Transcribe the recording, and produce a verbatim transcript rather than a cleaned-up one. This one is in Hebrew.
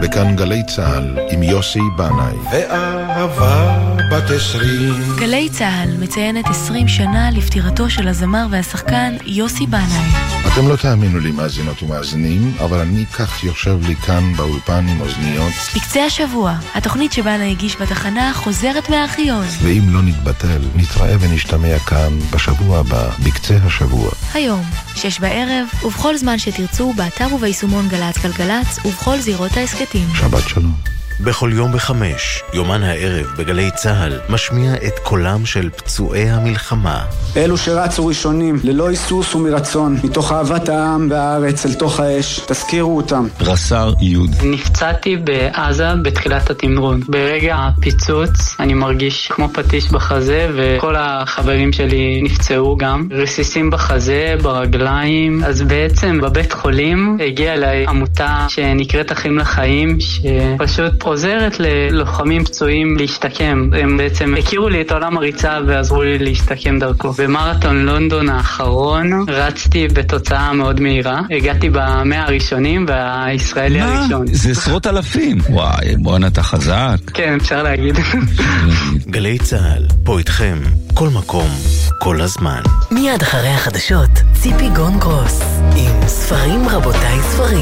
וכאן גלי צהל עם יוסי בנאי. ואהבה בת עשרים. גלי צהל מציינת עשרים שנה לפטירתו של הזמר והשחקן יוסי בנאי. אתם לא תאמינו לי מאזינות ומאזינים, אבל אני כך יושב לי כאן באולפן עם אוזניות. בקצה השבוע, התוכנית שבנאי הגיש בתחנה חוזרת מהארכיון. ואם לא נתבטל, נתראה ונשתמע כאן בשבוע הבא, בקצה השבוע. היום, שש בערב, ובכל זמן שתרצו, באתר וביישומון גלץ גלגלץ, ובכל זירות העסקתים. שבת שלום. בכל יום בחמש, יומן הערב בגלי צהל, משמיע את קולם של פצועי המלחמה. אלו שרצו ראשונים, ללא היסוס ומרצון, מתוך אהבת העם והארץ אל תוך האש, תזכירו אותם. רס"ר יוד. נפצעתי בעזה בתחילת התמרון. ברגע הפיצוץ אני מרגיש כמו פטיש בחזה, וכל החברים שלי נפצעו גם. רסיסים בחזה, ברגליים. אז בעצם בבית חולים הגיעה אליי עמותה שנקראת אחים לחיים, שפשוט עוזרת ללוחמים פצועים להשתקם. הם בעצם הכירו לי את עולם הריצה ועזרו לי להשתקם דרכו. במרתון לונדון האחרון רצתי בתוצאה מאוד מהירה. הגעתי במאה הראשונים והישראלי מה? הראשון. זה עשרות אלפים. וואי, בואנה אתה חזק. כן, אפשר להגיד. גלי צהל, פה איתכם, כל מקום, כל הזמן. מיד אחרי החדשות, ציפי גון גרוס עם ספרים רבותיי ספרים.